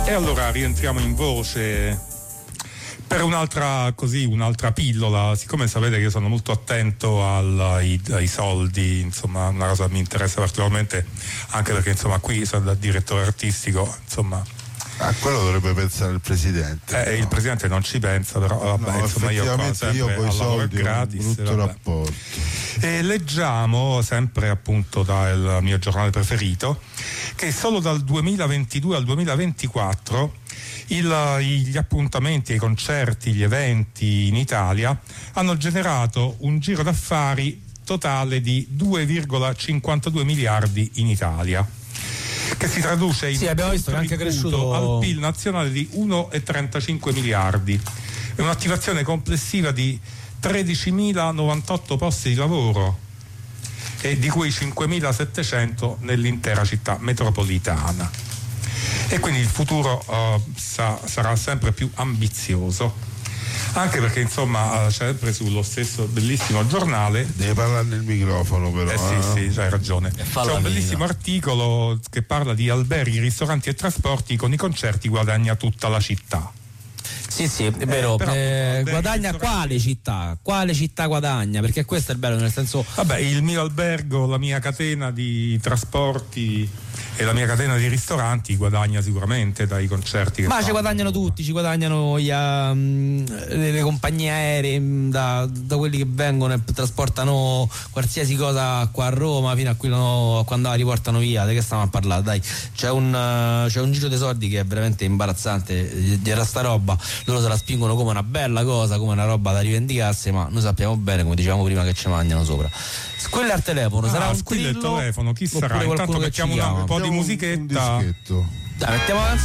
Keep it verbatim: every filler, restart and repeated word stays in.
E allora rientriamo in voce per un'altra così, un'altra pillola. Siccome sapete che io sono molto attento al, ai, ai soldi, insomma, una cosa mi interessa particolarmente, anche perché insomma qui sono da direttore artistico, insomma. A quello dovrebbe pensare il presidente. Eh, no? Il presidente non ci pensa, però vabbè, no, insomma io qua sempre io con i soldi gratis, ho un brutto vabbè. rapporto. E leggiamo sempre appunto dal mio giornale preferito che solo dal duemilaventidue al duemilaventiquattro il, gli appuntamenti, i concerti, gli eventi in Italia hanno generato un giro d'affari totale di due virgola cinquantadue miliardi in Italia, che si traduce in sì, abbiamo visto che è anche cresciuto al P I L nazionale di uno virgola trentacinque miliardi e un'attivazione complessiva di tredicimilanovantotto posti di lavoro, e di cui cinquemilasettecento nell'intera città metropolitana. E quindi il futuro uh, sa, sarà sempre più ambizioso, anche perché insomma sempre sullo stesso bellissimo giornale deve parlare nel microfono però eh sì eh? sì, hai ragione, c'è un bellissimo articolo che parla di alberghi, ristoranti e trasporti, con i concerti guadagna tutta la città. Sì, sì, è vero. Eh, però, eh, guadagna ristoranti... quale città? Quale città guadagna? Perché questo è il bello, nel senso. Vabbè, il mio albergo, la mia catena di trasporti e la mia catena di ristoranti guadagna sicuramente dai concerti che Ma fanno. ci guadagnano tutti, ci guadagnano gli, um, le, le compagnie aeree, da, da quelli che vengono e trasportano qualsiasi cosa qua a Roma fino a, qui no, a quando la riportano via. Di che stiamo a parlare? Dai, c'è un, uh, c'è un giro dei soldi che è veramente imbarazzante. Era sta roba, loro se la spingono come una bella cosa, come una roba da rivendicarsi, ma noi sappiamo bene, come dicevamo prima, che ci mangiano sopra. Squilla al telefono, ah, sarà un squilla il trillo, telefono, chi sarà? Intanto mettiamo un po' di musichetta. Un dischetto. Dai, mettiamo la canzone.